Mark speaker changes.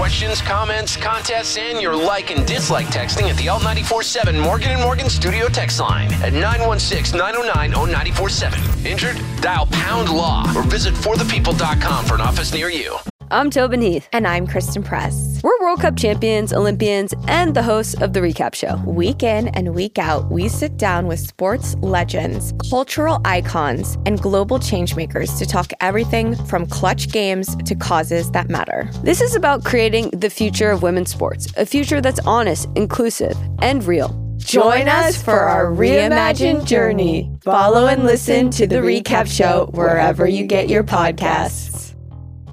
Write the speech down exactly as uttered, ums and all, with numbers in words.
Speaker 1: questions, comments, contests, and your like and dislike texting at the Alt nine four seven Morgan and Morgan Studio text line at nine one six, nine oh nine, oh nine four seven. Injured? Dial pound law or visit for the people dot com for an office near you.
Speaker 2: I'm Tobin Heath.
Speaker 3: And I'm Kristen Press.
Speaker 2: We're World Cup champions, Olympians, and the hosts of The Recap Show.
Speaker 3: Week in and week out, we sit down with sports legends, cultural icons, and global changemakers to talk everything from clutch games to causes that matter.
Speaker 2: This is about creating the future of women's sports, a future that's honest, inclusive, and real.
Speaker 3: Join us for our reimagined journey. Follow and listen to The Recap Show wherever you get your podcasts.